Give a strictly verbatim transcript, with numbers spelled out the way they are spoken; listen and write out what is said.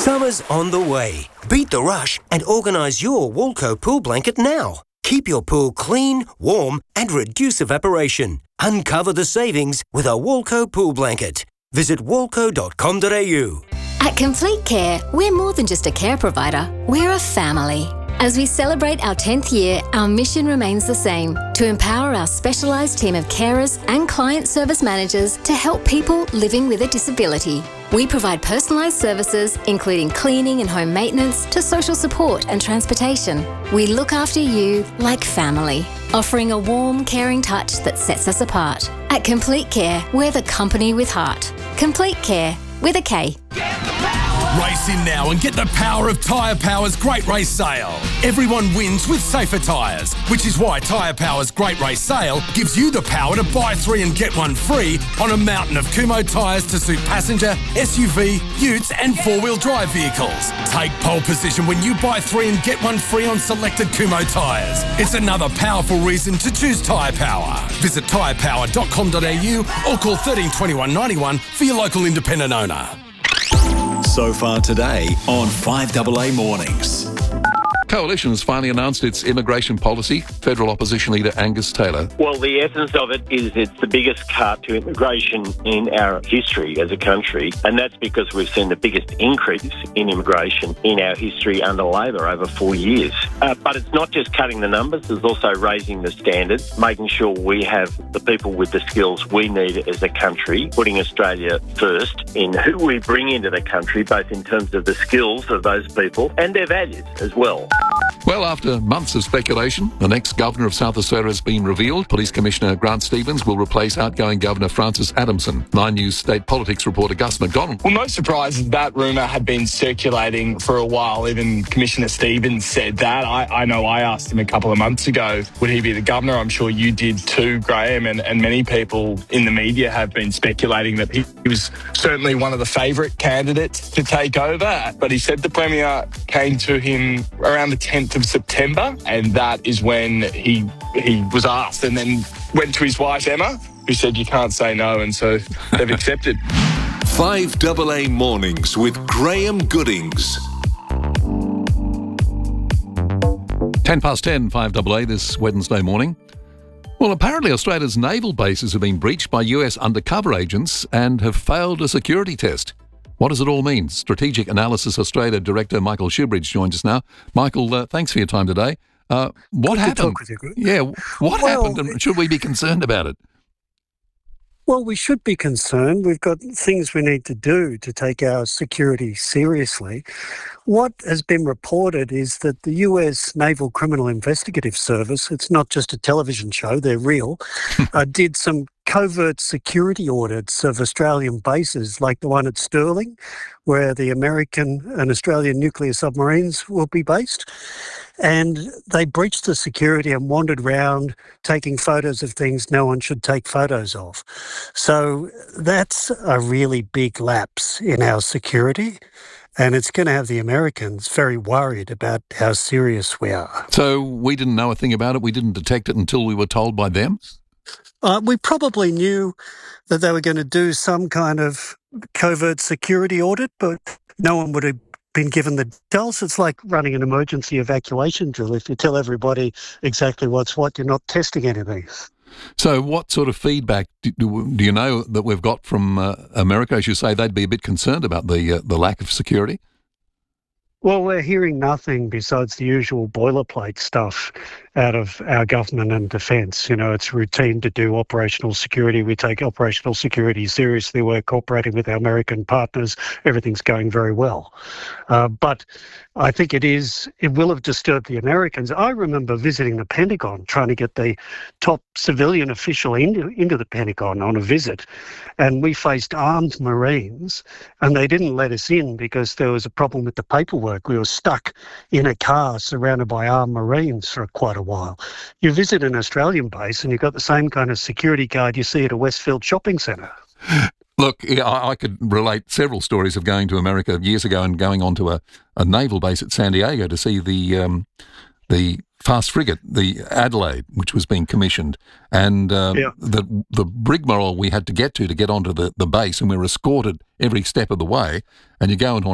Summer's on the way. Beat the rush and organise your Walco pool blanket now. Keep your pool clean, warm and reduce evaporation. Uncover the savings with a Walco pool blanket. Visit walco dot com dot a u. At Complete Care, we're more than just a care provider, we're a family. As we celebrate our tenth year, our mission remains the same, to empower our specialised team of carers and client service managers to help people living with a disability. We provide personalised services, including cleaning and home maintenance, to social support and transportation. We look after you like family, offering a warm, caring touch that sets us apart. At Complete Care, we're the company with heart. Complete Care, with a K. Race in now and get the power of Tyre Power's Great Race Sale. Everyone wins with safer tyres, which is why Tyre Power's Great Race Sale gives you the power to buy three and get one free on a mountain of Kumho tyres to suit passenger, S U V, utes and four-wheel drive vehicles. Take pole position when you buy three and get one free on selected Kumho tyres. It's another powerful reason to choose Tyre Power. Visit tyre power dot com dot a u or call thirteen twenty-one ninety-one for your local independent owner. So far today on five A A Mornings. Coalition has finally announced its immigration policy. Federal opposition leader Angus Taylor. Well, the essence of it is it's the biggest cut to immigration in our history as a country, and that's because we've seen the biggest increase in immigration in our history under Labor over four years. Uh, but it's not just cutting the numbers, there's also raising the standards, making sure we have the people with the skills we need as a country, putting Australia first in who we bring into the country, both in terms of the skills of those people and their values as well. Well, after months of speculation, the next Governor of South Australia has been revealed. Police Commissioner Grant Stevens will replace outgoing Governor Francis Adamson. Nine News state politics reporter Gus McDonald. Well, no surprise, that rumour had been circulating for a while. Even Commissioner Stevens said that. I, I know I asked him a couple of months ago, would he be the Governor? I'm sure you did too, Graham, and, and many people in the media have been speculating that he, he was certainly one of the favourite candidates to take over. But he said the Premier came to him around the tenth of September, and that is when he he was asked, and then went to his wife Emma, who said you can't say no, and so they've accepted. five A A Mornings with Graham Goodings. ten past ten, five A A this Wednesday morning. Well, apparently Australia's naval bases have been breached by U S undercover agents and have failed a security test. What does it all mean? Strategic Analysis Australia Director Michael Shoebridge joins us now. Michael, uh, thanks for your time today. Uh, what Good happened? to talk with you, Greg. Yeah, what well, happened, and should we be concerned about it? Well, we should be concerned. We've got things we need to do to take our security seriously. What has been reported is that the U S Naval Criminal Investigative Service, it's not just a television show, they're real, uh, did some covert security audits of Australian bases like the one at Stirling, where the American and Australian nuclear submarines will be based. And they breached the security and wandered around taking photos of things no one should take photos of. So that's a really big lapse in our security. And it's going to have the Americans very worried about how serious we are. So we didn't know a thing about it. We didn't detect it until we were told by them? Uh, we probably knew that they were going to do some kind of covert security audit, but no one would have been given the details. It's like running an emergency evacuation drill. If you tell everybody exactly what's what, you're not testing anything. So what sort of feedback do, do you know that we've got from uh, America? As you say, they'd be a bit concerned about the uh, the lack of security. Well, we're hearing nothing besides the usual boilerplate stuff out of our government and defence. You know, it's routine to do operational security. We take operational security seriously. We're cooperating with our American partners. Everything's going very well. Uh, but I think it is, it will have disturbed the Americans. I remember visiting the Pentagon, trying to get the top civilian official into, into the Pentagon on a visit. And we faced armed Marines, and they didn't let us in because there was a problem with the paperwork. We were stuck in a car surrounded by armed Marines for quite a while. You visit an Australian base and you've got the same kind of security guard you see at a Westfield shopping centre. Look, yeah, I, I could relate several stories of going to America years ago and going onto a, a naval base at San Diego to see the um, the fast frigate, the Adelaide, which was being commissioned, and uh, yeah. the the rigmarole we had to get to to get onto the, the base, and we were escorted every step of the way, and you go into